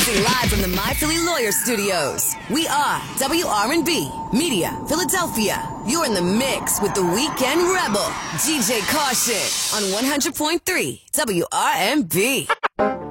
Live from the My Philly Lawyer Studios, we are WRNB Media, Philadelphia. You're in the mix with the Weekend Rebel, DJ Caution, on 100.3 WRNB.